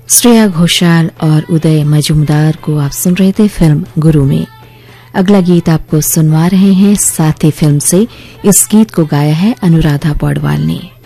श्रेया घोषाल और उदय मजूमदार को आप सुन रहे थे फिल्म गुरु में। अगला गीत आपको सुनवा रहे हैं साथी फिल्म से। इस गीत को गाया है अनुराधा पौडवाल ने।